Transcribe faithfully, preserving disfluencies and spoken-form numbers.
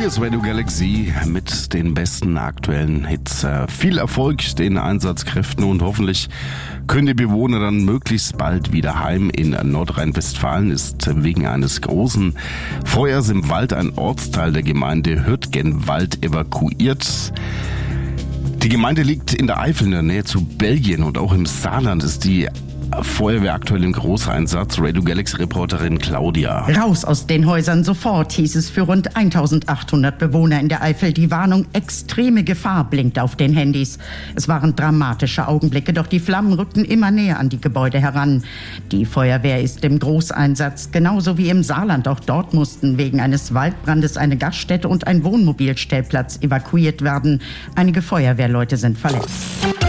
Hier ist Radio Galaxy mit den besten aktuellen Hits. Viel Erfolg den Einsatzkräften und hoffentlich können die Bewohner dann möglichst bald wieder heim. In Nordrhein-Westfalen ist wegen eines großen Feuers im Wald ein Ortsteil der Gemeinde Hürtgenwald evakuiert. Die Gemeinde liegt in der Eifel in der Nähe zu Belgien und auch im Saarland ist die Feuerwehr aktuell im Großeinsatz. Radio Galaxy-Reporterin Claudia. Raus aus den Häusern sofort, hieß es für rund eintausendachthundert Bewohner in der Eifel. Die Warnung extreme Gefahr blinkt auf den Handys. Es waren dramatische Augenblicke, doch die Flammen rückten immer näher an die Gebäude heran. Die Feuerwehr ist im Großeinsatz, genauso wie im Saarland. Auch dort mussten wegen eines Waldbrandes eine Gaststätte und ein Wohnmobilstellplatz evakuiert werden. Einige Feuerwehrleute sind verletzt.